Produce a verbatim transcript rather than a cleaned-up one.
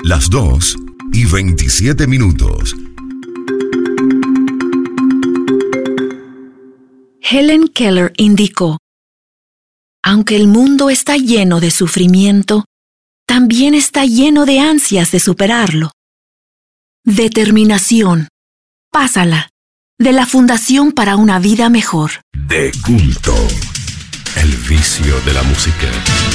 Las dos y veintisiete minutos. Helen Keller indicó: aunque el mundo está lleno de sufrimiento, también está lleno de ansias de superarlo. Determinación. Pásala. De la Fundación para una Vida Mejor. De culto. El vicio de la música.